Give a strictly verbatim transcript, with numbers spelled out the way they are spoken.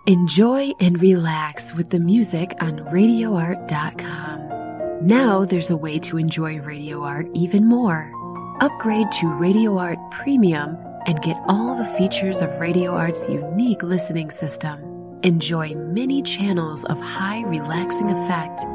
Enjoy and relax with the music on radio art dot com. Now there's a way to enjoy Radio Art even more. Upgrade to Radio Art Premium and get all the features of Radio Art's unique listening system. Enjoy many channels of high relaxing effect